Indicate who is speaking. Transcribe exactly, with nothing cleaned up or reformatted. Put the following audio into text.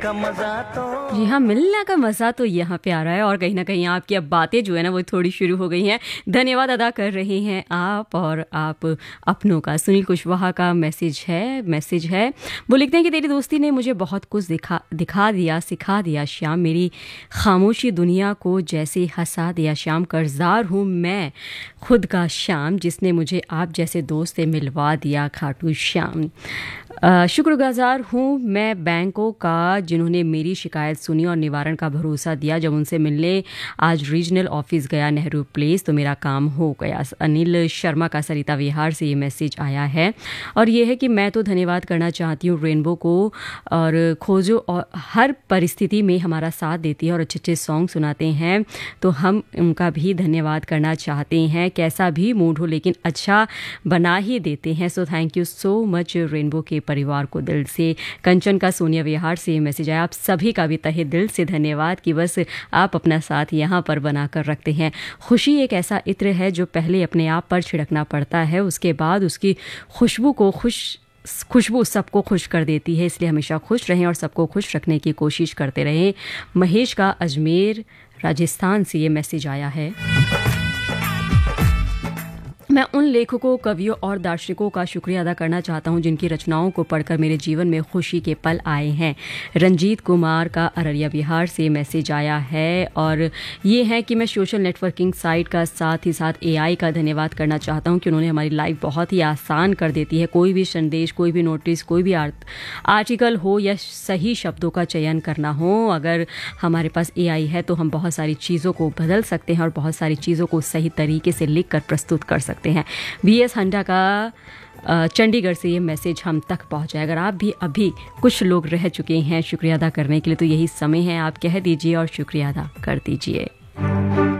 Speaker 1: का मजा तो
Speaker 2: जी हाँ, मिलने का मज़ा तो यहाँ पे आ रहा है और कहीं ना कहीं आपकी अब बातें जो है ना वो थोड़ी शुरू हो गई हैं। धन्यवाद अदा कर रहे हैं आप और आप अपनों का। सुनील कुशवाहा का मैसेज है मैसेज है वो लिखते हैं कि तेरी दोस्ती ने मुझे बहुत कुछ दिखा दिखा दिया, सिखा दिया श्याम, मेरी खामोशी दुनिया को जैसे हंसा दिया श्याम, कर्जदार हूँ मैं खुद का श्याम, जिसने मुझे आप जैसे दोस्त से मिलवा दिया खाटू श्याम। शुक्रगुजार हूँ मैं बैंकों का जिन्होंने मेरी शिकायत सुनी और निवारण का भरोसा दिया। जब उनसे मिलने आज रीजनल ऑफिस गया नेहरू प्लेस तो मेरा काम हो गया। अनिल शर्मा का सरिता विहार से ये मैसेज आया है और ये है कि मैं तो धन्यवाद करना चाहती हूँ रेनबो को, और खोजो और हर परिस्थिति में हमारा साथ देती है और अच्छे अच्छे सॉन्ग सुनाते हैं, तो हम उनका भी धन्यवाद करना चाहते हैं। कैसा भी मूड हो लेकिन अच्छा बना ही देते हैं। So thank you so much rainbow के परिवार को दिल से। कंचन का सोनिया विहार से मैसेज आया, आप सभी का भी तहे दिल से धन्यवाद कि बस आप अपना साथ यहाँ पर बना कर रखते हैं। खुशी एक ऐसा इत्र है जो पहले अपने आप पर छिड़कना पड़ता है, उसके बाद उसकी खुशबू को खुश खुशबू सबको खुश कर देती है। इसलिए हमेशा खुश रहें और सबको खुश रखने की कोशिश करते रहें। महेश का अजमेर राजस्थान से ये मैसेज आया है। मैं उन लेखकों, कवियों और दार्शनिकों का शुक्रिया अदा करना चाहता हूं जिनकी रचनाओं को पढ़कर मेरे जीवन में खुशी के पल आए हैं। रंजीत कुमार का अररिया बिहार से मैसेज आया है और ये है कि मैं सोशल नेटवर्किंग साइट का साथ ही साथ एआई का धन्यवाद करना चाहता हूं कि उन्होंने हमारी लाइफ बहुत ही आसान कर देती है। कोई भी संदेश, कोई भी नोटिस, कोई भी आर्टिकल हो या सही शब्दों का चयन करना हो, अगर हमारे पास एआई है तो हम बहुत सारी चीज़ों को बदल सकते हैं और बहुत सारी चीज़ों को सही तरीके से लिख कर प्रस्तुत कर सकते हैं। वी एस हंडा का चंडीगढ़ से ये मैसेज हम तक पहुंचा। अगर आप भी अभी कुछ लोग रह चुके हैं शुक्रिया अदा करने के लिए तो यही समय है, आप कह दीजिए और शुक्रिया अदा कर दीजिए।